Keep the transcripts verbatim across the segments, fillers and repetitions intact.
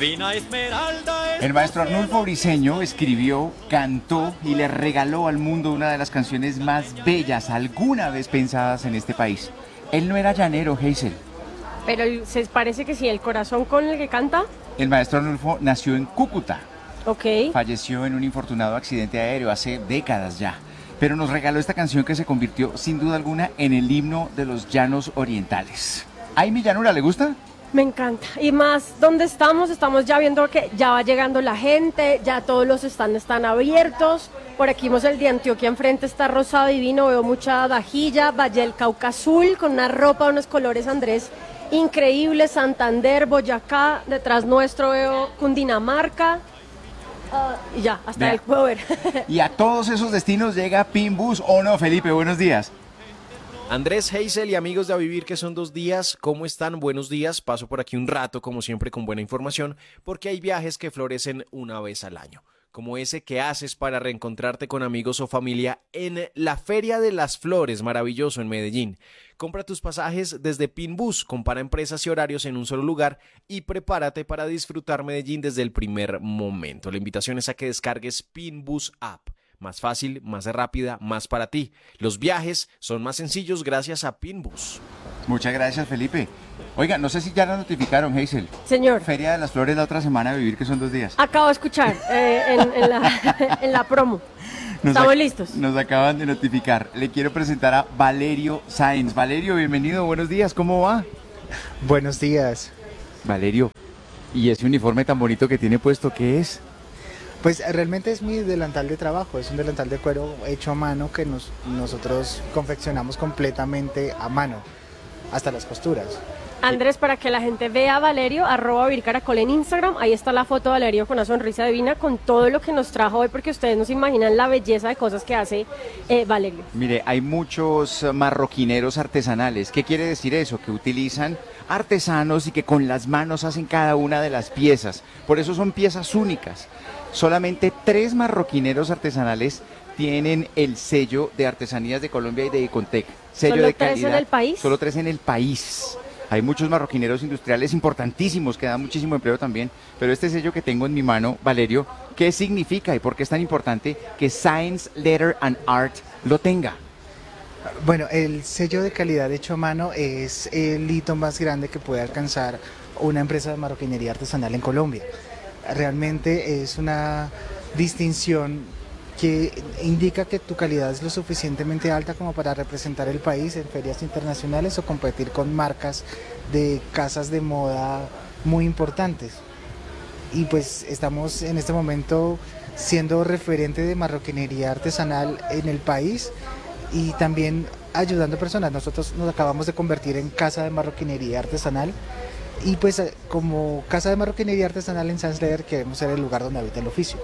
Fina esmeralda es El maestro Arnulfo Briceño escribió, cantó y le regaló al mundo una de las canciones más bellas alguna vez pensadas en este país. Él no era llanero, Hazel. Pero el- se parece que sí, el corazón con el que canta. El maestro Arnulfo nació en Cúcuta. Ok. Falleció en un infortunado accidente aéreo hace décadas ya. Pero nos regaló esta canción que se convirtió sin duda alguna en el himno de los llanos orientales. ¿Ay, mi llanura, le gusta? Me encanta. Y más, ¿dónde estamos? Estamos ya viendo que ya va llegando la gente, ya todos los stands están abiertos. Por aquí vemos el de Antioquia enfrente, está rosado divino, veo mucha vajilla, Valle del Cauca azul, con una ropa, unos colores, Andrés, increíbles, Santander, Boyacá, detrás nuestro veo Cundinamarca. Ah, y ya, hasta Vea. el puedo ver. Y a todos esos destinos llega Pinbus, ¿o no, Felipe? Buenos días. Andrés, Hazel y amigos de A Vivir, que son dos días, ¿cómo están? Buenos días, paso por aquí un rato, como siempre, con buena información, porque hay viajes que florecen una vez al año, como ese que haces para reencontrarte con amigos o familia en la Feria de las Flores, maravilloso en Medellín. Compra tus pasajes desde Pinbus, compara empresas y horarios en un solo lugar y prepárate para disfrutar Medellín desde el primer momento. La invitación es a que descargues Pinbus App. Más fácil, más rápida, más para ti. Los viajes son más sencillos gracias a Pinbus. Muchas gracias, Felipe. Oiga, no sé si ya la notificaron, Hazel. Señor, Feria de las Flores la otra semana, Vivir, que son dos días. acabo de escuchar eh, en, en la, en la promo. Nos Estamos ac- listos. Nos acaban de notificar. Le quiero presentar a Valerio Sáenz. Valerio, bienvenido, buenos días, ¿cómo va? Buenos días. Valerio, ¿y ese uniforme tan bonito que tiene puesto, qué es? Pues realmente es mi delantal de trabajo, es un delantal de cuero hecho a mano que nos, nosotros confeccionamos completamente a mano, hasta las costuras. Andrés, para que la gente vea a Valerio, arroba Vir Caracol en Instagram, ahí está la foto de Valerio con una sonrisa divina, con todo lo que nos trajo hoy, porque ustedes no se imaginan la belleza de cosas que hace eh, Valerio. Mire, hay muchos eh, marroquineros artesanales. ¿Qué quiere decir eso? Que utilizan artesanos y que con las manos hacen cada una de las piezas. Por eso son piezas únicas. Solamente tres marroquineros artesanales tienen el sello de Artesanías de Colombia y de Icontec. Sello ¿Solo de tres calidad. en el país? Solo tres en el país. Hay muchos marroquineros industriales importantísimos que dan muchísimo empleo también, pero este sello que tengo en mi mano, Valerio, ¿qué significa y por qué es tan importante que Science, Letter and Art lo tenga? Bueno, el sello de calidad hecho a mano es el hito más grande que puede alcanzar una empresa de marroquinería artesanal en Colombia. Realmente es una distinción que indica que tu calidad es lo suficientemente alta como para representar el país en ferias internacionales o competir con marcas de casas de moda muy importantes. Y pues estamos en este momento siendo referente de marroquinería artesanal en el país y también ayudando a personas. Nosotros nos acabamos de convertir en casa de marroquinería artesanal y pues eh, como casa de marroquinería artesanal en Science Leather queremos ser el lugar donde habita el oficio.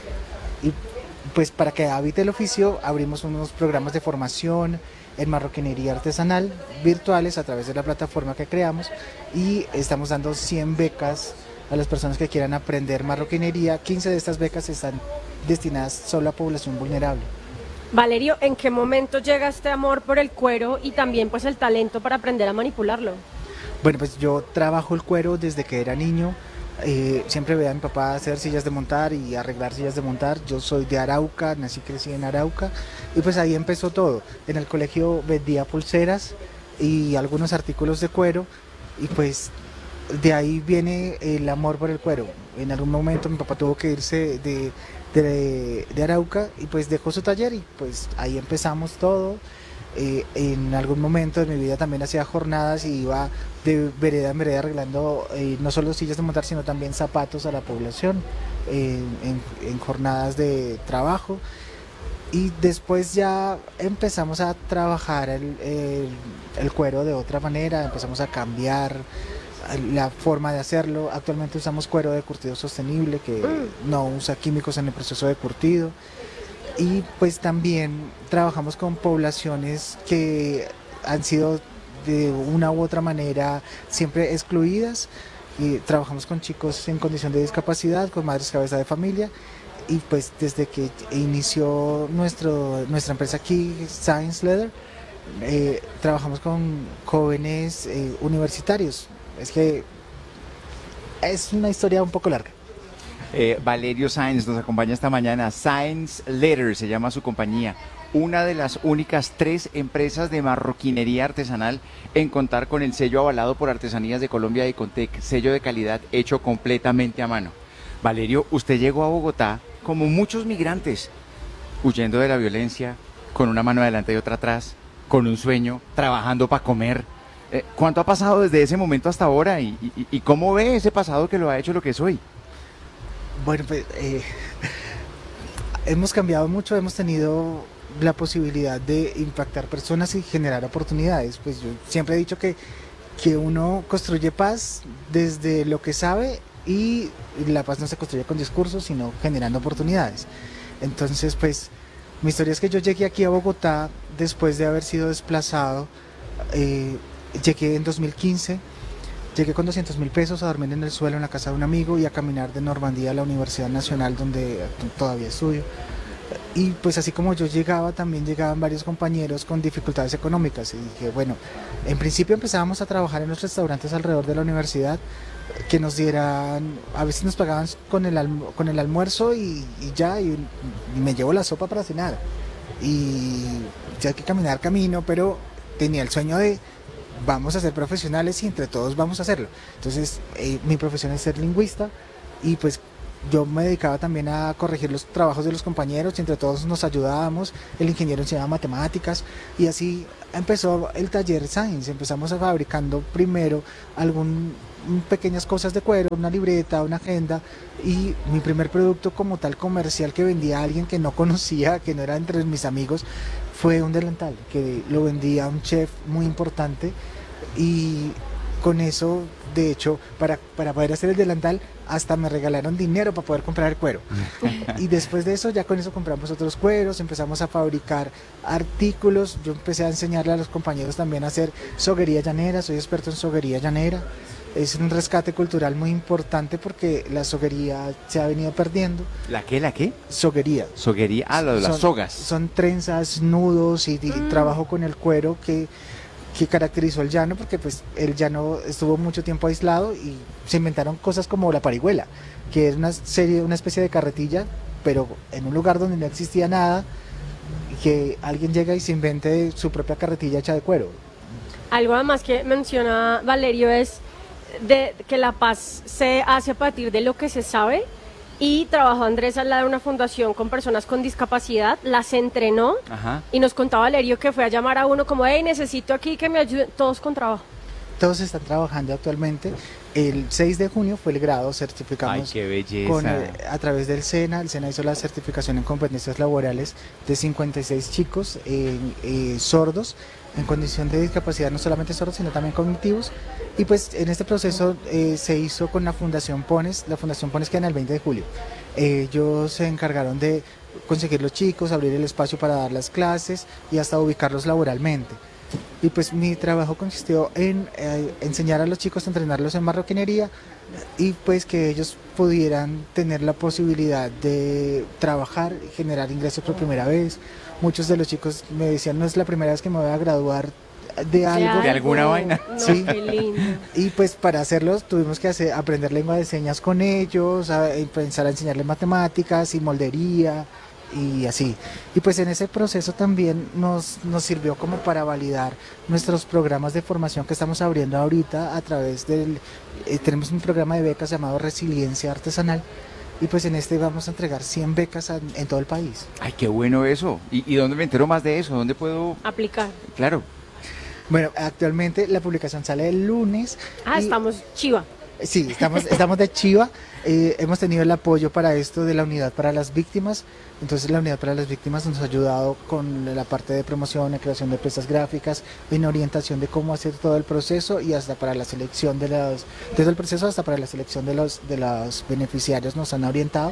Y pues para que habite el oficio abrimos unos programas de formación en marroquinería artesanal virtuales a través de la plataforma que creamos y estamos dando cien becas a las personas que quieran aprender marroquinería. quince de estas becas están destinadas solo a población vulnerable. Valerio, ¿en qué momento llega este amor por el cuero y también pues el talento para aprender a manipularlo? Bueno, pues yo trabajo el cuero desde que era niño. Eh, siempre veía a mi papá hacer sillas de montar y arreglar sillas de montar. Yo soy de Arauca, nací y crecí en Arauca y pues ahí empezó todo. En el colegio vendía pulseras y algunos artículos de cuero y pues de ahí viene el amor por el cuero. En algún momento mi papá tuvo que irse de, de, de Arauca y pues dejó su taller y pues ahí empezamos todo. Eh, en algún momento de mi vida también hacía jornadas y iba de vereda en vereda arreglando eh, no solo sillas de montar sino también zapatos a la población eh, en, en jornadas de trabajo y después ya empezamos a trabajar el, el, el cuero de otra manera, empezamos a cambiar la forma de hacerlo. Actualmente usamos cuero de curtido sostenible que mm. no usa químicos en el proceso de curtido. Y pues también trabajamos con poblaciones que han sido de una u otra manera siempre excluidas y trabajamos con chicos en condición de discapacidad, con madres cabeza de familia y pues desde que inició nuestro, nuestra empresa aquí, Science Leather, eh, trabajamos con jóvenes eh, universitarios. Es que es una historia un poco larga. Eh, Valerio Sáenz nos acompaña esta mañana. Sáenz Leather se llama su compañía. Una de las únicas tres empresas de marroquinería artesanal en contar con el sello avalado por Artesanías de Colombia y Contec, sello de calidad hecho completamente a mano. Valerio, usted llegó a Bogotá como muchos migrantes, huyendo de la violencia, con una mano adelante y otra atrás, con un sueño, trabajando para comer. Eh, ¿Cuánto ha pasado desde ese momento hasta ahora y, y, y cómo ve ese pasado que lo ha hecho lo que es hoy? Bueno, pues eh, hemos cambiado mucho, hemos tenido la posibilidad de impactar personas y generar oportunidades. Pues yo siempre he dicho que, que uno construye paz desde lo que sabe y la paz no se construye con discursos, sino generando oportunidades. Entonces, pues mi historia es que yo llegué aquí a Bogotá después de haber sido desplazado. Eh, llegué en dos mil quince. Llegué con doscientos mil pesos a dormir en el suelo en la casa de un amigo y a caminar de Normandía a la Universidad Nacional, donde todavía estudio. Y pues así como yo llegaba, también llegaban varios compañeros con dificultades económicas. Y dije, bueno, en principio empezábamos a trabajar en los restaurantes alrededor de la universidad, que nos dieran, a veces nos pagaban con el, alm con el almuerzo y, y ya, y, y me llevo la sopa para cenar. Y ya hay que caminar camino, pero tenía el sueño de vamos a ser profesionales y entre todos vamos a hacerlo. Entonces eh, mi profesión es ser lingüista y pues yo me dedicaba también a corregir los trabajos de los compañeros y entre todos nos ayudábamos. El ingeniero enseñaba matemáticas y así empezó el taller Sáenz. Empezamos a fabricando primero algún pequeñas cosas de cuero, una libreta, una agenda, y mi primer producto como tal comercial que vendía a alguien que no conocía, que no era entre mis amigos, fue un delantal que lo vendía a un chef muy importante. Y con eso, de hecho, para, para poder hacer el delantal hasta me regalaron dinero para poder comprar el cuero. Y después de eso, ya con eso compramos otros cueros, empezamos a fabricar artículos. Yo empecé a enseñarle a los compañeros también a hacer soguería llanera, soy experto en soguería llanera. Es un rescate cultural muy importante porque la soguería se ha venido perdiendo. ¿La qué, la qué? Soguería. Soguería, ah, lo de las son, sogas. Son trenzas, nudos y, y mm. trabajo con el cuero que, que caracterizó el llano, porque pues el llano estuvo mucho tiempo aislado y se inventaron cosas como la parihuela, que es una serie, una especie de carretilla, pero en un lugar donde no existía nada, que alguien llega y se invente su propia carretilla hecha de cuero. Algo además que menciona Valerio es de que la paz se hace a partir de lo que se sabe, y trabajó Andrés al lado de una fundación con personas con discapacidad, las entrenó. Ajá. Y nos contaba Valerio que fue a llamar a uno como, hey, necesito aquí que me ayuden, todos con trabajo. Todos están trabajando actualmente. El seis de junio fue el grado, certificamos. Ay, qué belleza. Con, eh, a través del SENA. El SENA hizo la certificación en competencias laborales de cincuenta y seis chicos eh, eh, sordos, en condición de discapacidad, no solamente sordos, sino también cognitivos. Y pues en este proceso eh, se hizo con la Fundación Pones. La Fundación Pones queda en el veinte de julio. Eh, ellos se encargaron de conseguir los chicos, abrir el espacio para dar las clases y hasta ubicarlos laboralmente. Y pues mi trabajo consistió en eh, enseñar a los chicos a entrenarlos en marroquinería y pues que ellos pudieran tener la posibilidad de trabajar y generar ingresos por primera vez. Muchos de los chicos me decían, no es la primera vez que me voy a graduar de algo. De alguna vaina. No, sí. Qué lindo. Y pues para hacerlos tuvimos que hacer, aprender lengua de señas con ellos, a, a empezar a enseñarles matemáticas y moldería y así. Y pues en ese proceso también nos, nos sirvió como para validar nuestros programas de formación que estamos abriendo ahorita a través del, eh, tenemos un programa de becas llamado Resiliencia Artesanal. Y pues en este vamos a entregar cien becas a, en todo el país. Ay, qué bueno eso. ¿Y, ¿Y dónde me entero más de eso? ¿Dónde puedo aplicar? Claro. Bueno, actualmente la publicación sale el lunes. Ah, y, estamos chiva. Sí, estamos, estamos de chiva. Eh, hemos tenido el apoyo para esto de la Unidad para las Víctimas. Entonces la Unidad para las Víctimas nos ha ayudado con la parte de promoción, la creación de piezas gráficas, en orientación de cómo hacer todo el proceso y hasta para la selección de los, desde el proceso hasta para la selección de los, de los beneficiarios nos han orientado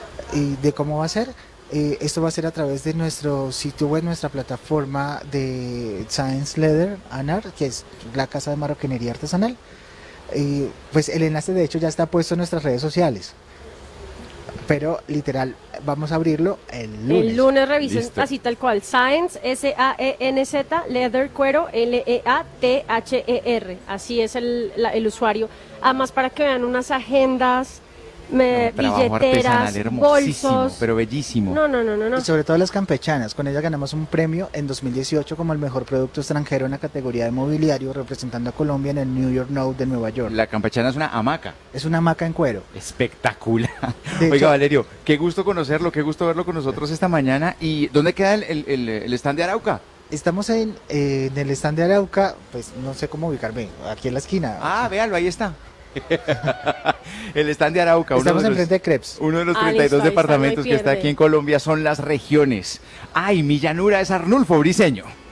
y de cómo va a ser. Eh, esto va a ser a través de nuestro sitio web, nuestra plataforma de Sáenz Leather and Art, que es la casa de marroquinería artesanal. Eh, pues el enlace de hecho ya está puesto en nuestras redes sociales. pero literal vamos a abrirlo el lunes. El lunes revisen Listo. así tal cual. Science, S A E N Z, Leather, cuero, L E A T H E R. Así es el, la- el usuario. Además, para que vean unas agendas, me- Un trabajo billeteras, artesanal hermosísimo, bolsos. pero bellísimo. No, no, no, no, no. Y sobre todo las campechanas, con ella ganamos un premio en dos mil dieciocho como el mejor producto extranjero en la categoría de mobiliario, representando a Colombia en el New York Node de Nueva York. La campechana es una hamaca. Es una hamaca en cuero. Espectacular. De Oiga, hecho- Valerio, qué gusto conocerlo, qué gusto verlo con nosotros esta mañana. ¿Y dónde queda el, el- el- el stand de Arauca? Estamos en, eh, en el stand de Arauca, pues no sé cómo ubicarme, aquí en la esquina. Ah, véalo, ahí está. El stand de Arauca, uno Estamos de, enfrente los, de Crepes. uno de los Ah, treinta y dos listo, ahí está, no hay departamentos que está pierde. aquí en Colombia son las regiones. Ay, mi llanura es Arnulfo Briseño.